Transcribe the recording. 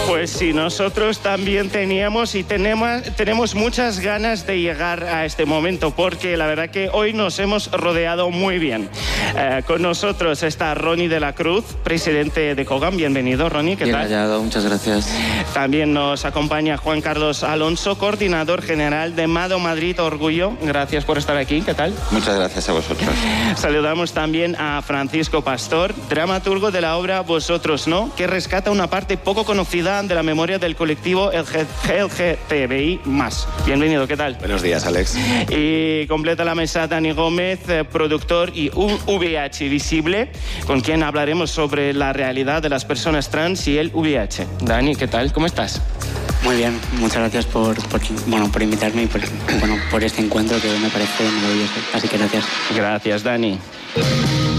Pues sí, nosotros también teníamos y tenemos muchas ganas de llegar a este momento, porque la verdad que hoy nos hemos rodeado muy bien. Con nosotros está Ronnie de la Cruz, presidente de Cogam. Bienvenido, Ronnie, ¿qué Bien tal? hallado, muchas gracias. También nos acompaña Juan Carlos Alonso, coordinador general de Mado Madrid Orgullo. Gracias por estar aquí, ¿qué tal? Muchas gracias a vosotros. Saludamos también a Francisco Pastor, dramaturgo de la obra Vosotros No, que rescata una parte poco conocida de la memoria del colectivo LGTBI+. Bienvenido, ¿qué tal? Buenos días, Alex. Y completa la mesa Dani Gómez, productor y un VIH visible, con quien hablaremos sobre la realidad de las personas trans y el VIH. Dani, ¿qué tal? ¿Cómo estás? Muy bien, muchas gracias por invitarme y por este encuentro que me parece maravilloso. Así que gracias. Gracias, Dani.